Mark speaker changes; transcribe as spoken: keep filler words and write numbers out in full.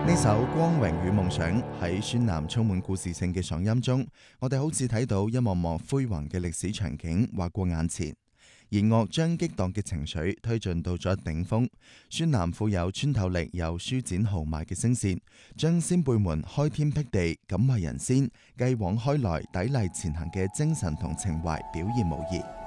Speaker 1: 呢首《光榮與夢想》喺孫楠充滿故事性嘅嗓音中，我哋好似睇到一幕幕輝煌嘅歷史場景劃過眼前。而樂將激盪嘅情緒推進到咗頂峰，孫楠富有穿透力又舒展豪邁嘅聲線，將先輩們開天闢地、敢為人先、繼往開來、砥礪前行嘅精神同情懷表現無疑。